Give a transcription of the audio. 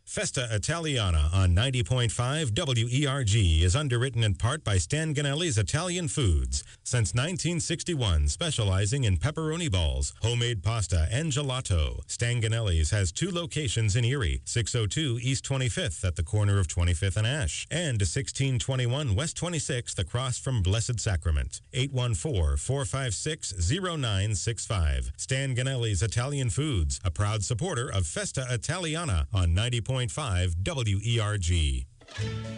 Festa Italiana on 90.5 WERG is underwritten in part by Stan Ganelli's Italian Foods. Since 1961, specializing in pepperoni balls, homemade pasta, and gelato. Stan Ganelli's has 2 locations in Erie, 602 East 25th at the corner of 25th and Ash, and 1621 West 26th across from Blessed Sacrament. 814-456-0965. Stan Ganelli's Italian Foods, a proud supporter of Festa Italiana on 90.5 WERG.